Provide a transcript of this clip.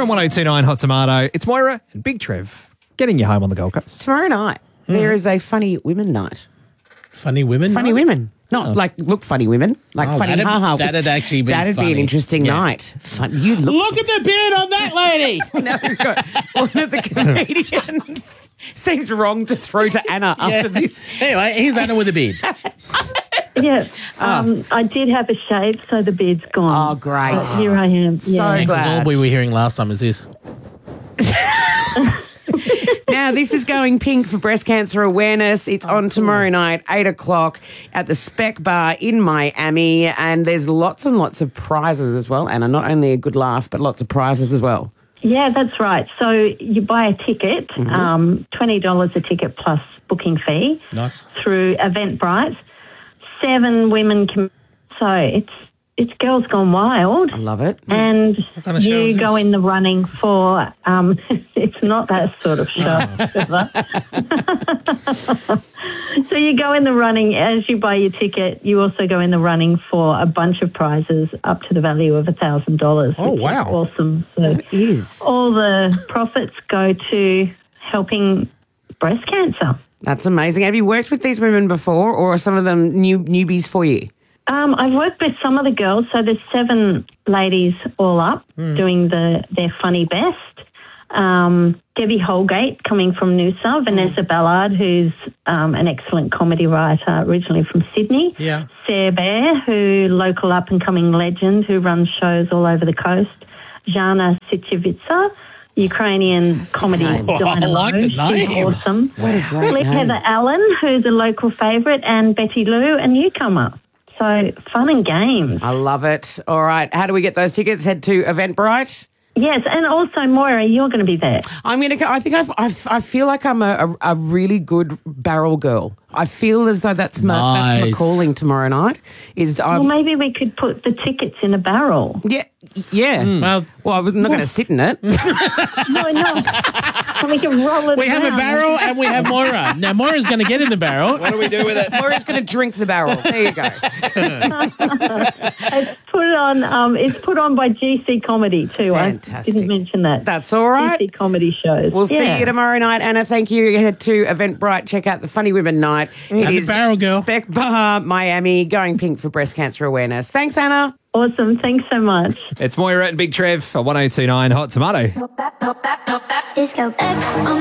on 1029 Hot Tomato. It's Moira and Big Trev getting you home on the Gold Coast. Tomorrow night, there is a funny women night. Funny women? Funny women. Not like look funny women. Like funny haha. That'd actually be That'd be an interesting night. You Look at the beard on that lady. No, we've got one of the comedians. Seems wrong to throw to Anna after this. Anyway, here's Anna with a beard. Yes, I did have a shave, so the beard's gone. Oh, great. But here I am. So Yeah. Because all glad. we were hearing last time is this. Now, this is going pink for breast cancer awareness. It's on tomorrow night, 8 o'clock at the Spec Bar in Miami. And there's lots and lots of prizes as well, Anna. Not only a good laugh, but lots of prizes as well. Yeah, that's right. So you buy a ticket, $20 a ticket plus booking fee. Nice. Through Eventbrite. 7 women can. So it's Girls Gone Wild. I love it. And kind of show is you go this? in the running for. It's not that sort of show. So you go in the running as you buy your ticket. You also go in the running for a bunch of prizes up to the value of $1,000. Oh, which is wow. awesome! So It is. all the profits go to helping breast cancer. That's amazing. Have you worked with these women before, or are some of them newbies for you? I've worked with some of the girls. So there's 7 ladies all up doing their funny best. Debbie Holgate coming from Noosa, Vanessa Ballard, who's an excellent comedy writer originally from Sydney. Yeah. Sarah Bear, who local up-and-coming legend who runs shows all over the coast. Jana Sichevitsa, Ukrainian comedy name. dynamo. I like the She's name. awesome. What a great Flip name. Heather Allen, who's a local favourite, and Betty Lou, a newcomer. So fun and games. I love it. All right. How do we get those tickets? Head to Eventbrite. Yes, and also, Moira, you're going to be there. I'm going to go. I think I feel like I'm a really good barrel girl. I feel as though that's my Nice. calling tomorrow night. Well, maybe we could put the tickets in a barrel. Yeah. Well, Well, I'm not going to sit in it. No. And we can roll it we have a around. barrel and we have Moira. Now, Moira's going to get in the barrel. What do we do with it? Laura's going to drink the barrel. There you go. It's put on by GC Comedy too. I Fantastic. didn't mention that. That's all right. GC Comedy shows. We'll see you tomorrow night, Anna. Thank you. Head to Eventbrite. Check out the Funny Women Night. It And the is Barrel Girl. Spec Bar, Miami, going pink for breast cancer awareness. Thanks, Anna. Awesome. Thanks so much. It's Moira and Big Trev for 1029 Hot Tomato. Disco X on